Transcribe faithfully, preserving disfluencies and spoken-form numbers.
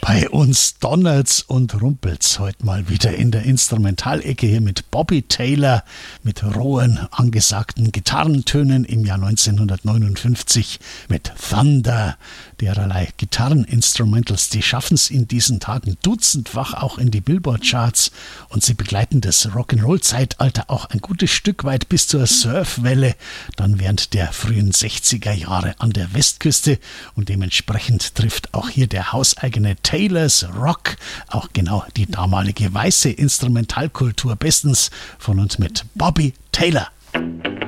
Bei uns donnert's und rumpelt's heute mal wieder in der Instrumentalecke hier mit Bobby Taylor, mit rohen, angesagten Gitarrentönen im Jahr neunzehnhundertneunundfünfzig, mit Thunder. Dererlei Gitarreninstrumentals, die schaffen's in diesen Tagen dutzendfach auch in die Billboard-Charts und sie begleiten das Rock'n'Roll-Zeitalter auch ein gutes Stück weit bis zur Surfwelle, dann während der frühen sechziger Jahre an der Westküste, und dementsprechend trifft auch hier der hauseigene Taylor's Rock auch genau die damalige weiße Instrumentalkultur bestens, von und mit Bobby Taylor.